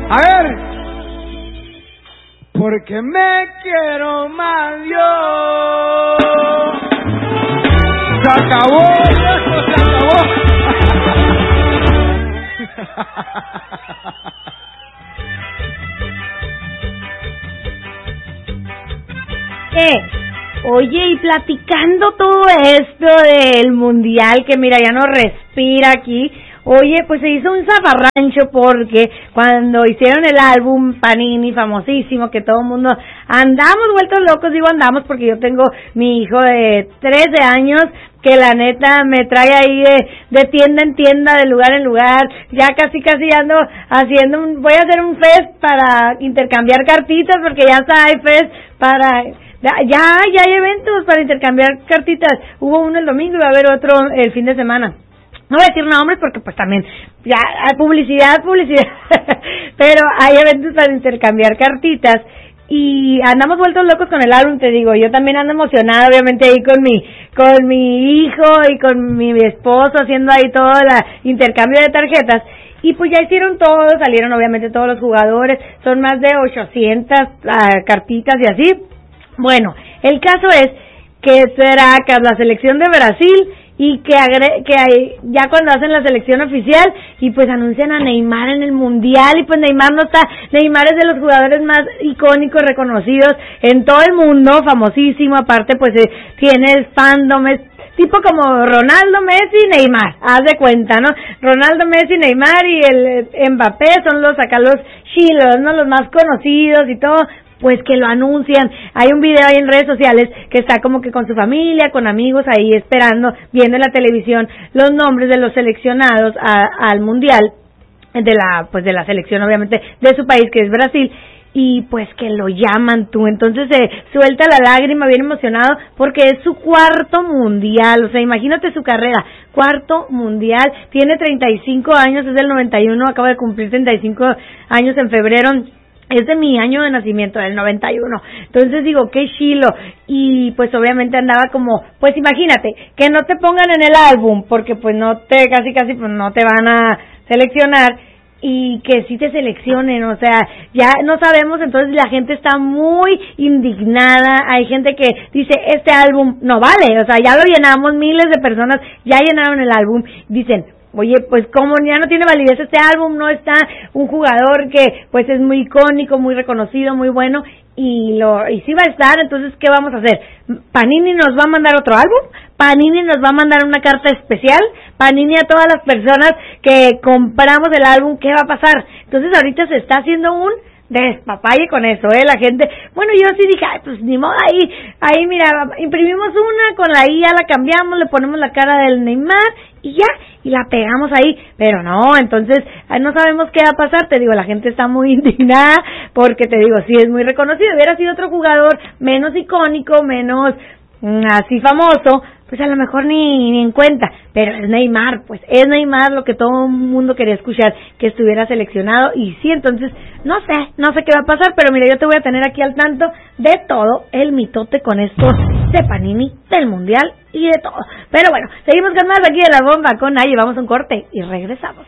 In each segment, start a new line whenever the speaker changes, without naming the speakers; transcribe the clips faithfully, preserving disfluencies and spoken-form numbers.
A ver, porque me quiero más yo. Se acabó, viejo, se acabó.
¿Qué? Oye, y platicando todo esto del mundial, que mira, ya no respira aquí. Oye, pues se hizo un zafarrancho porque cuando hicieron el álbum Panini, famosísimo, que todo el mundo andamos vueltos locos, digo andamos porque yo tengo mi hijo de trece años, que la neta me trae ahí de, de tienda en tienda, de lugar en lugar, ya casi casi ando haciendo un, voy a hacer un fest para intercambiar cartitas, porque ya está, hay fest para, ya, ya hay eventos para intercambiar cartitas, hubo uno el domingo y va a haber otro el fin de semana. No voy a decir nombres porque pues también, ya, publicidad, publicidad, pero hay eventos para intercambiar cartitas y andamos vueltos locos con el álbum, te digo, yo también ando emocionada, obviamente ahí con mi, con mi hijo y con mi esposo haciendo ahí todo el intercambio de tarjetas y pues ya hicieron todo, salieron obviamente todos los jugadores, son más de ochocientas uh, cartitas y así. Bueno, el caso es que será que la selección de Brasil y que agre que hay, ya cuando hacen la selección oficial y pues anuncian a Neymar en el mundial y pues Neymar no está, Neymar es de los jugadores más icónicos, reconocidos en todo el mundo, famosísimo, aparte pues eh, tiene el fandom, es tipo como Ronaldo, Messi, Neymar, haz de cuenta, ¿no? Ronaldo, Messi, Neymar y el eh, Mbappé son los acá los chilos, ¿no? Los más conocidos y todo, pues que lo anuncian. Hay un video ahí en redes sociales que está como que con su familia, con amigos ahí esperando, viendo en la televisión los nombres de los seleccionados a, al mundial de la pues de la selección obviamente de su país, que es Brasil, y pues que lo llaman tú, entonces se eh, suelta la lágrima bien emocionado porque es su cuarto mundial, o sea, imagínate su carrera, cuarto mundial, tiene treinta y cinco años, es del noventa y uno, acaba de cumplir treinta y cinco años en febrero. Es de mi año de nacimiento, del noventa y uno. Entonces digo, qué chilo. Y pues obviamente andaba como, pues imagínate, que no te pongan en el álbum, porque pues no te, casi casi pues no te van a seleccionar, y que sí te seleccionen, o sea, ya no sabemos, entonces la gente está muy indignada, hay gente que dice, este álbum no vale, o sea, ya lo llenamos, miles de personas ya llenaron el álbum, dicen, oye, pues como ya no tiene validez este álbum, no está un jugador que pues es muy icónico, muy reconocido, muy bueno, y lo y sí va a estar, entonces ¿qué vamos a hacer? Panini nos va a mandar otro álbum, Panini nos va a mandar una carta especial, Panini a todas las personas que compramos el álbum, ¿qué va a pasar? Entonces ahorita se está haciendo un despapalle con eso, eh, la gente, bueno, yo sí dije, ay, pues ni modo, ahí, ahí mira, imprimimos una, con la I A la cambiamos, le ponemos la cara del Neymar, y ya, y la pegamos ahí, pero no, entonces, no sabemos qué va a pasar, te digo, la gente está muy indignada, porque te digo, sí es muy reconocido, hubiera sido otro jugador menos icónico, menos mmm, así famoso, pues a lo mejor ni, ni en cuenta, pero es Neymar, pues es Neymar lo que todo el mundo quería escuchar, que estuviera seleccionado, y sí, entonces, no sé, no sé qué va a pasar, pero mira, yo te voy a tener aquí al tanto de todo el mitote con esto de Panini, del Mundial y de todo. Pero bueno, seguimos con más aquí de La Bomba con Naye, vamos a un corte y regresamos.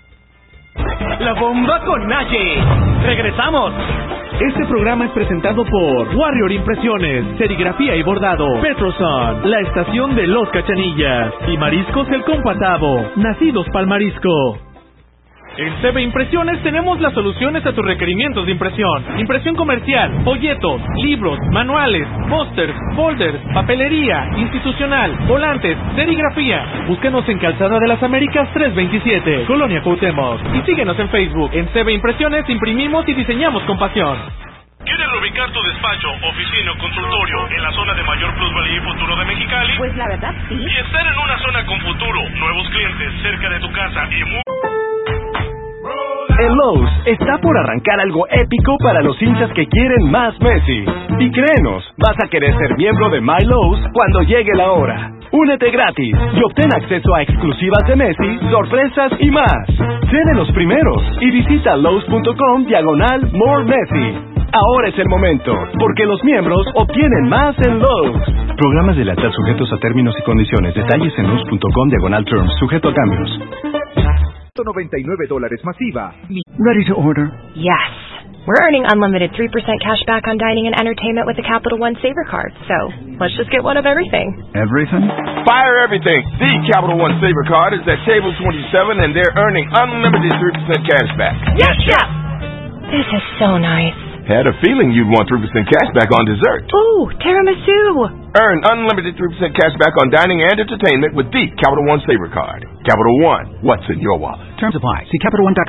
La Bomba con Naye, regresamos.
Este programa es presentado por Warrior Impresiones, Serigrafía y Bordado, Petroson, la estación de Los Cachanillas y Mariscos El Compatavo, nacidos pa'l marisco.
En C B Impresiones tenemos las soluciones a tus requerimientos de impresión. Impresión comercial, folletos, libros, manuales, pósters, folders, papelería, institucional, volantes, serigrafía. Búsquenos en Calzada de las Américas trescientos veintisiete, Colonia Cuauhtémoc. Y síguenos en Facebook. En C B Impresiones imprimimos y diseñamos con pasión.
¿Quieres reubicar tu despacho, oficina o consultorio en la zona de mayor plusvalía y futuro de Mexicali?
Pues la verdad sí.
Y estar en una zona con futuro, nuevos clientes cerca de tu casa y muy...
En Lowe's está por arrancar algo épico para los hinchas que quieren más Messi. Y créenos, vas a querer ser miembro de My Lowe's cuando llegue la hora. Únete gratis y obtén acceso a exclusivas de Messi, sorpresas y más. Sé de los primeros y visita Lowe's.com diagonal More Messi. Ahora es el momento, porque los miembros obtienen más en Lowe's. Programas de lealtad sujetos a términos y condiciones. Detalles en Lowe's.com diagonal Terms, sujeto a cambios.
noventa y nueve dólares masiva. Ready to order?
Yes. We're earning unlimited three percent cash back on dining and entertainment with the Capital One Saver Card. So, let's just get one of everything.
Everything?
Fire everything. The Capital One Saver Card is at table twenty-seven, and they're earning unlimited three percent cash back.
Yes, Chef! This is so nice.
Had a feeling you'd want three percent cash back on dessert.
Ooh, tiramisu.
Earn unlimited three percent cash back on dining and entertainment with the Capital One Saver Card. Capital One, what's in your wallet?
Terms apply. See Capital One dot com.